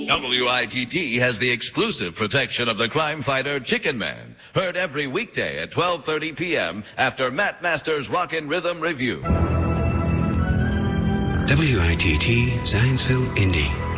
WITT has the exclusive protection of the crime fighter Chicken Man. Heard every weekday at 12:30 p.m. after Matt Masters' Rockin' Rhythm Review. WITT Zanesville, Indy.